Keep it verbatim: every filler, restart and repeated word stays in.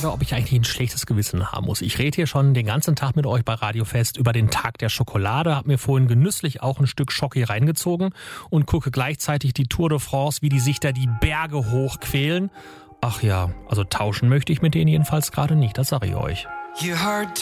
gerade, ob ich eigentlich ein schlechtes Gewissen haben muss. Ich rede hier schon den ganzen Tag mit euch bei Radio Fest über den Tag der Schokolade, habe mir vorhin genüsslich auch ein Stück Schoki reingezogen und gucke gleichzeitig die Tour de France, wie die sich da die Berge hochquälen. Ach ja, also tauschen möchte ich mit denen jedenfalls gerade nicht, das sage ich euch. You hard